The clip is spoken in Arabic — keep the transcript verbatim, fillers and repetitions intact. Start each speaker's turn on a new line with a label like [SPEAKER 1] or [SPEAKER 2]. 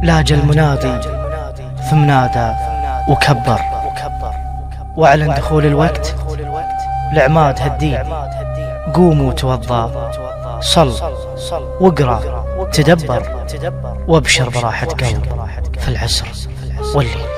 [SPEAKER 1] لاج المنادي ثم نادى وكبر وأعلن دخول الوقت لعماد هالدين. قوموا توضى، صل واقرأ تدبر، وابشر براحة قلب في العسر والليل.